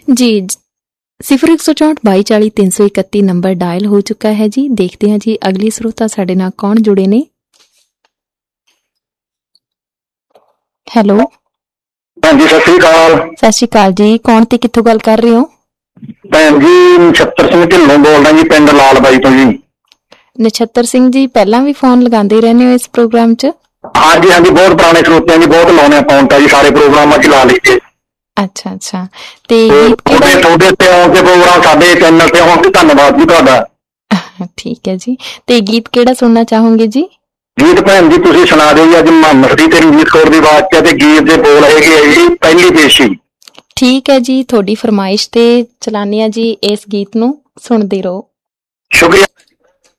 जी 0164 2240 331 number dial हो चुका है जी। देखते हैं जी अगली श्रोता साडे नाल कौन जुड़े ने। हैलो भैन जी सत श्री अकाल। सत श्री अकाल जी, कौन ते कित्थों गल कर रहे हो? भैन जी नछत्तर सिंह ढिल्लों बोलदा जी, पिंड लाल बाई तो जी। नछत्तर सिंह जी पहला भी फोन लगाते रहने हो इस प्रोग्राम च? हाँ जी हाँ जी, बहुत पुराने श्रोते हैं जी, बहुत लाने फोन जी, सारे प्रोग्राम च ला लीजिए। अच्छा अच्छा, ते गीत किहड़ा? थोड़े ते आउण ते प्रोग्राम साडे चैनल ते आउण ते धन्नवाद जी तुहाडा। ठीक है जी, ते गीत किहड़ा सुनना चाहोगे जी? गीत भैन जी तुसीं सुना दिओ जी, अज मुहम्मद दी ते रंजीत कौर दी आवाज च ते गीत दे बोल हैगे आ जी पहली पेशी। ठीक है जी, थोड़ी फरमाइश ते चलाने जी इस गीत नूं, सुनदे रहो। शुक्रिया।